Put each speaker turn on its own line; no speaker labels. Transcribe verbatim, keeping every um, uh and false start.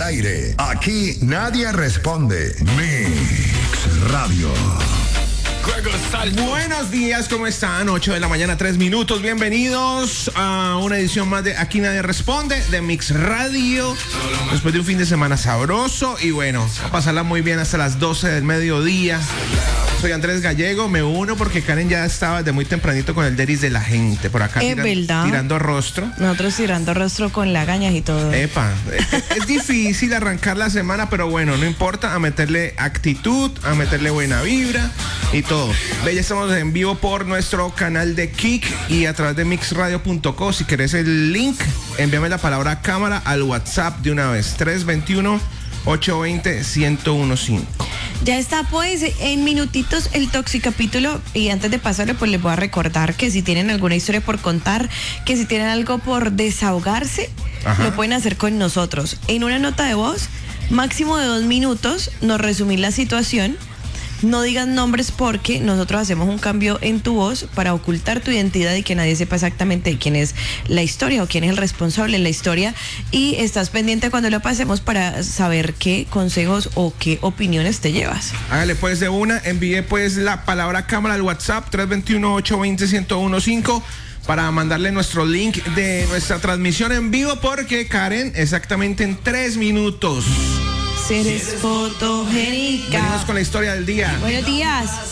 aire. Aquí nadie responde. Mix Radio.
Buenos días, ¿cómo están? ocho de la mañana, tres minutos. Bienvenidos a una edición más de Aquí Nadie Responde, de Mix Radio. Después de un fin de semana sabroso y bueno, a pasarla muy bien hasta las doce del mediodía. Soy Andrés Gallego, me uno porque Karen ya estaba desde muy tempranito con el deris de la gente. Por acá
es
tiran,
verdad.
tirando rostro.
Nosotros tirando rostro con lagañas y todo.
Epa, es, es difícil arrancar la semana, pero bueno, no importa, a meterle actitud, a meterle buena vibra y todo. Ve, ya estamos en vivo por nuestro canal de Kik y a través de mix radio punto co. Si querés el link, envíame la palabra cámara al WhatsApp de una vez, tres dos uno, ocho dos cero, uno uno cinco.
Ya está, pues, en minutitos el Toxicapítulo. Y antes de pasarle, pues les voy a recordar que si tienen alguna historia por contar, que si tienen algo por desahogarse, Ajá. lo pueden hacer con nosotros. En una nota de voz, máximo de dos minutos, nos resumir la situación. No digas nombres porque nosotros hacemos un cambio en tu voz para ocultar tu identidad y que nadie sepa exactamente quién es la historia o quién es el responsable de la historia. Y estás pendiente cuando lo pasemos para saber qué consejos o qué opiniones te llevas.
Hágale pues de una, envíe pues la palabra cámara al WhatsApp tres dos uno, ocho dos cero, uno uno cinco para mandarle nuestro link de nuestra transmisión en vivo porque Karen, exactamente en tres minutos.
Eres fotogénica.
Venimos con la historia del día.
Buenos días.